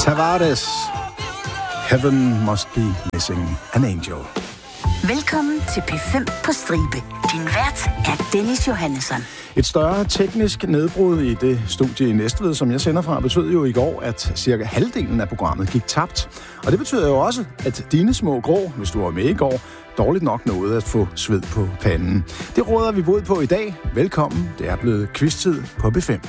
Tavares. Heaven must be missing an angel. Velkommen til P5 på stribe. Din vært er Dennis Johannesson. Et større teknisk nedbrud i det studie i Næstved, som jeg sender fra, betød jo i går, at cirka halvdelen af programmet gik tabt. Og det betyder jo også, at dine små grå, hvis du var med i går, dårligt nok nåede at få sved på panden. Det råder vi bod på i dag. Velkommen. Det er blevet quiz-tid på P5.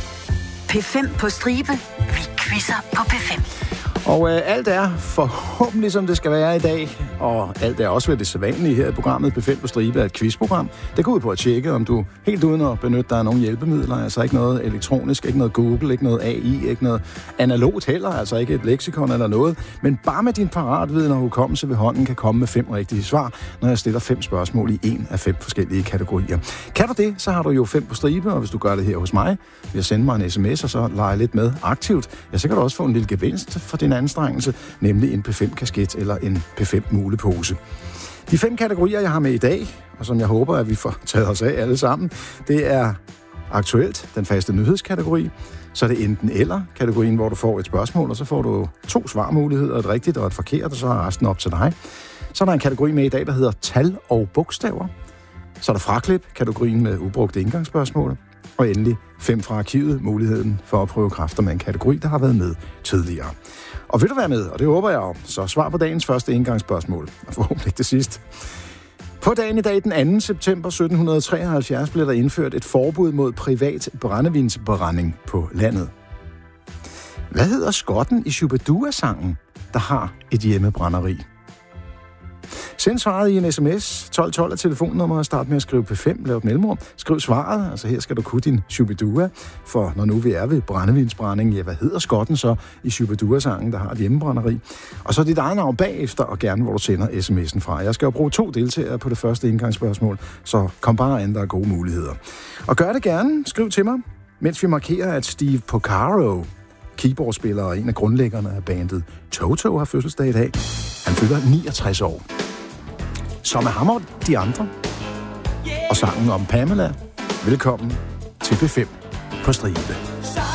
P5 på stribe. Vi quizzer på P5. Og alt er forhåbentlig, som det skal være i dag, og alt er også ved det sædvanlige her i programmet P5 på stribe af et quizprogram. Det går ud på at tjekke, om du helt uden at benytte dig af nogle hjælpemidler, altså ikke noget elektronisk, ikke noget Google, ikke noget AI, ikke noget analogt heller, altså ikke et leksikon eller noget, men bare med din paratviden og hukommelse ved hånden kan komme med 5 rigtige svar, når jeg stiller 5 spørgsmål i en af 5 forskellige kategorier. Kan du det, så har du jo 5 på stribe, og hvis du gør det her hos mig, ved at sende mig en sms og så lege lidt med aktivt, ja, så kan du også få en lille gevinst for din anstrengelse, nemlig en P5-kasket eller en P5-mulepose. De 5 kategorier, jeg har med i dag, og som jeg håber, at vi får taget os af alle sammen, det er aktuelt, den faste nyhedskategori, så er det enten eller kategorien, hvor du får et spørgsmål, og så får du 2 svarmuligheder, et rigtigt og et forkert, og så er resten op til dig. Så er der en kategori med i dag, der hedder tal og bogstaver. Så er der fraklip, kategorien med ubrugte indgangsspørgsmål. Og endelig 5 fra arkivet, muligheden for at prøve kræfter med en kategori, der har været med tidligere. Og vil du være med, og det håber jeg jo, så svar på dagens første indgangsspørgsmål, og forhåbentlig det sidste. På dagen i dag, den 2. september 1773, blev der indført et forbud mod privat brændevinsbrænding på landet. Hvad hedder skotten i Shubidua-sangen, der har et hjemmebrænderi? Send svaret i en sms. 1212 er telefonnummeret. Start med at skrive P5. Lav et mellemrum. Skriv svaret. Altså her skal du kunne din Shubidua. For når nu vi er ved brændevinsbrænding, ja, hvad hedder skotten så i Shubidua-sangen, der har et hjemmebrænderi? Og så dit eget navn bagefter, og gerne hvor du sender sms'en fra. Jeg skal jo bruge 2 deltagere på det første indgangsspørgsmål, så kom bare an, der er gode muligheder. Og gør det gerne. Skriv til mig, mens vi markerer, at Steve Porcaro, keyboardspiller og en af grundlæggerne af bandet Toto, har fødselsdag i dag. Han fylder 69 år. Så med ham og de andre, og sangen om Pamela, velkommen til P5 på stribe.